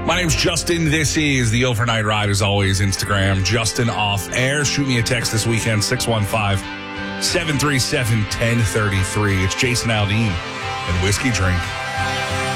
My name's Justin. This is the Overnight Ride. As always, Instagram, Justin Off Air. Shoot me a text this weekend, 615-737-1033. It's Jason Aldean and Whiskey Drink.